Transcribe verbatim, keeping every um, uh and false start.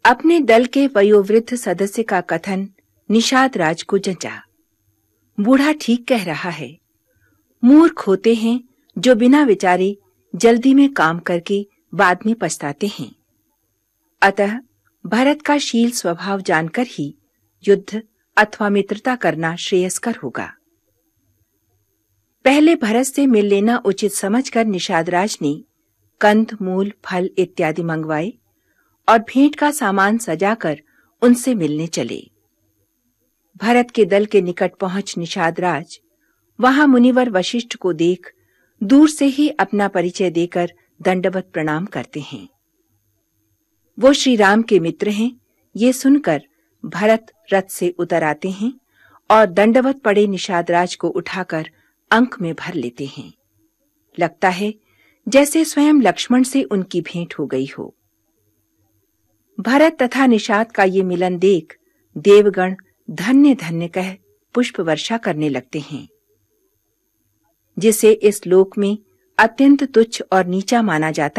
अपने दल के वयोवृद्ध सदस्य का कथन निषाद राज को जंचा। बूढ़ा ठीक कह रहा है। मूर्ख होते हैं जो बिना विचारे जल्दी में काम करके बाद में पछताते हैं। अतः भरत का शील स्वभाव जानकर ही युद्ध अथवा मित्रता करना श्रेयस्कर होगा। पहले भरत से मिल लेना उचित समझकर निषाद राज ने कंद, मूल, फल इत्यादि मंगवाए और भेंट का सामान सजाकर उनसे मिलने चले। भरत के दल के निकट पहुंच निषाद राज वहां मुनिवर वशिष्ठ को देख दूर से ही अपना परिचय देकर दंडवत प्रणाम करते हैं। वो श्री राम के मित्र हैं, ये सुनकर भरत रथ से उतर आते हैं और दंडवत पड़े निषाद राज को उठाकर अंक में भर लेते हैं। लगता है जैसे स्वयं लक्ष्मण से उनकी भेंट हो गई हो। भरत तथा निषाद का ये मिलन देख देवगण धन्य धन्य कह पुष्प वर्षा करने लगते हैं। जिसे इस लोक में अत्यंत तुच्छ और नीचा माना जाता